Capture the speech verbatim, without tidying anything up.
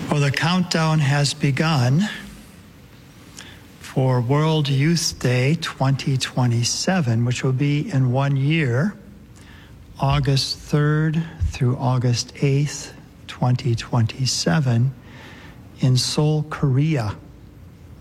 Well, the countdown has begun for World Youth Day twenty twenty-seven, which will be in one year, August third through August eighth, twenty twenty-seven, in Seoul, Korea.